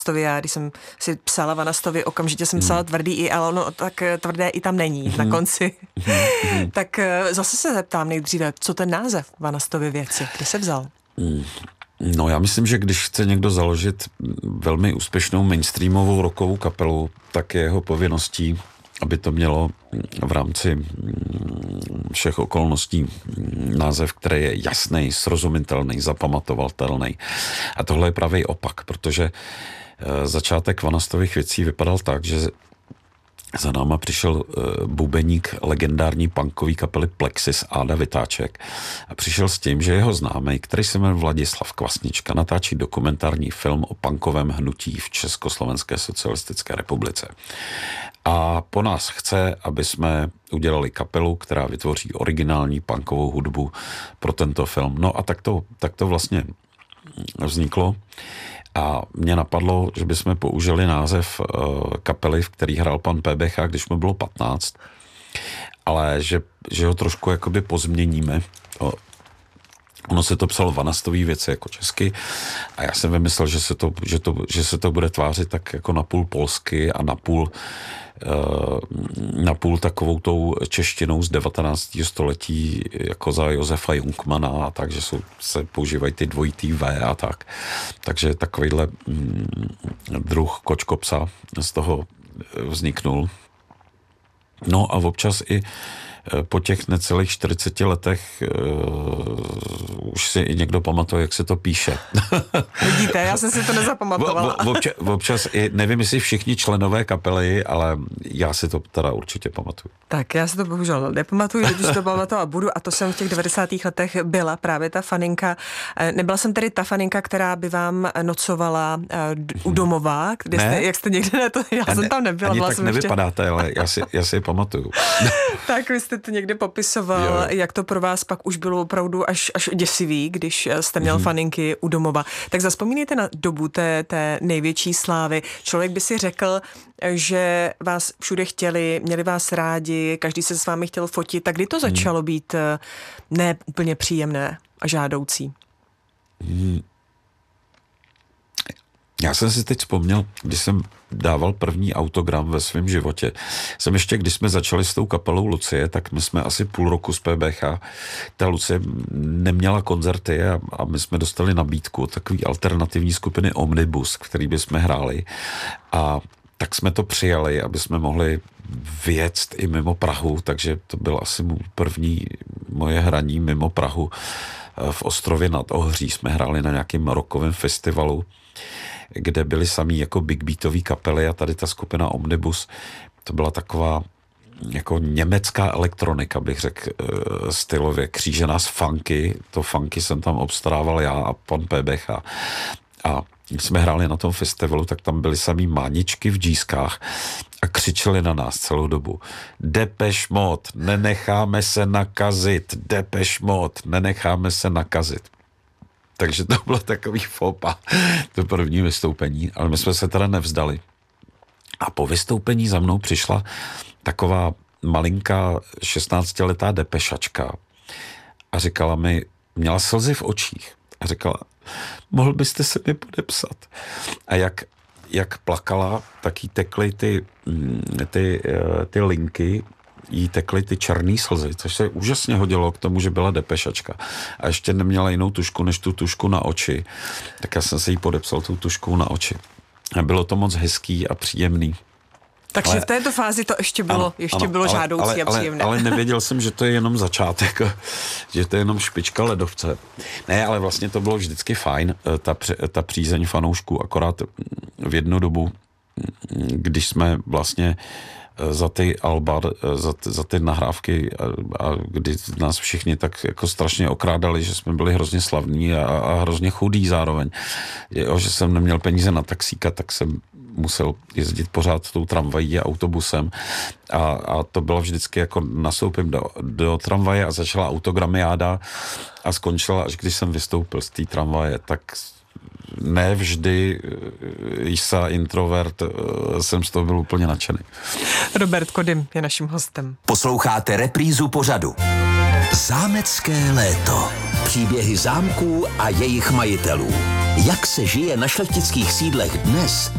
Já, když jsem si psala Vanastovi, okamžitě jsem psala tvrdý i, ale ono tak tvrdé i tam není na konci. Tak zase se zeptám nejdříve, co ten název Vanastovy věci, kde se vzal? No já myslím, že když chce někdo založit velmi úspěšnou mainstreamovou rockovou kapelu, tak je jeho povinností, aby to mělo v rámci všech okolností název, který je jasný, srozumitelný, zapamatovatelný. A tohle je pravý opak, protože začátek Vanastových věcí vypadal tak, že za náma přišel bubeník legendární punkový kapely Plexis Áda Vytáček a přišel s tím, že jeho známý, který se jmenuje Vladislav Kvasnička, natáčí dokumentární film o punkovém hnutí v Československé socialistické republice. A po nás chce, aby jsme udělali kapelu, která vytvoří originální punkovou hudbu pro tento film. No a tak to vlastně vzniklo. A mě napadlo, že bychom použili název kapely, v který hrál pan PBH, když mu bylo 15, ale že ho trošku jakoby pozměníme. Ono se to psalo Vanastový věci jako česky a já jsem vymyslel, že se to bude tvářit tak jako napůl polsky a napůl takovou tou češtinou z 19. století jako za Josefa Junkmana a tak, že se používají ty dvojitý V a tak. Takže takovýhle druh kočkopsa z toho vzniknul. No a občas i po těch necelých 40 letech už si i někdo pamatuje, jak se to píše. Vidíte, já jsem si to nezapamatovala. Občas i, nevím, jestli všichni členové kapely, ale já si to teda určitě pamatuju. Tak, já si to bohužel nepamatuju, že už to pamatovat budu a to jsem v těch 90. letech byla právě ta faninka. Nebyla jsem tedy ta faninka, která by vám nocovala u domova, kde jste, jak jste někde na to, já jsem tam nebyla. Ani tak nevypadáte, ale já si je pamatuju. Tak vy jste to někde popisoval, jak to pro vás pak už bylo opravdu až děsivý, když jste měl faninky u domova. Tak zazpomínejte na dobu té největší slávy. Člověk by si řekl, že vás všude chtěli, měli vás rádi, každý se s vámi chtěl fotit. Tak kdy to začalo být ne úplně příjemné a žádoucí? Já jsem si teď vzpomněl, když jsem dával první autogram ve svém životě. Když jsme začali s tou kapelou Lucie, tak my jsme asi půl roku z PBH. Ta Lucie neměla koncerty a my jsme dostali nabídku takový alternativní skupiny Omnibus, který bychom hráli. A tak jsme to přijali, aby jsme mohli vyjet i mimo Prahu, takže to bylo asi první moje hraní mimo Prahu. V Ostrově nad Ohří jsme hráli na nějakém rockovém festivalu, kde byly samý jako big beatový kapely a tady ta skupina Omnibus, to byla taková jako německá elektronika, bych řekl stylově, křížená z funky, to funky jsem tam obstarával já a pan PBH. A když jsme hráli na tom festivalu, tak tam byly samý máničky v džískách a křičeli na nás celou dobu. Depeche Mode, nenecháme se nakazit, Depeche Mode, nenecháme se nakazit. Takže to bylo takový fopa, to první vystoupení, ale my jsme se teda nevzdali. A po vystoupení za mnou přišla taková malinká 16letá depešačka a říkala mi, měla slzy v očích a říkala, mohl byste se mi podepsat? A jak plakala, tak jí tekly ty linky, jí tekly ty černý slzy, což se úžasně hodilo k tomu, že byla depešačka. A ještě neměla jinou tušku, než tu tušku na oči. Tak já jsem se jí podepsal tou tuškou na oči. A bylo to moc hezký a příjemný. Takže v této fázi to ještě bylo, bylo žádoucí a příjemné. Ale nevěděl jsem, že to je jenom začátek, že to je jenom špička ledovce. Ne, ale vlastně to bylo vždycky fajn, ta přízeň fanoušků, akorát v jednu dobu, když jsme vlastně za ty alba, za ty nahrávky a kdy nás všichni tak jako strašně okrádali, že jsme byli hrozně slavní a hrozně chudí zároveň. Že jsem neměl peníze na taxíka, tak jsem musel jezdit pořád tou tramvají a autobusem a to bylo vždycky jako nastoupím do tramvaje a začala autogramiáda a skončila, až když jsem vystoupil z té tramvaje, tak ne vždy jsa introvert, jsem z toho byl úplně nadšený. Robert Kodym je naším hostem. Posloucháte reprízu pořadu Zámecké léto. Příběhy zámků a jejich majitelů. Jak se žije na šlechtických sídlech dnes,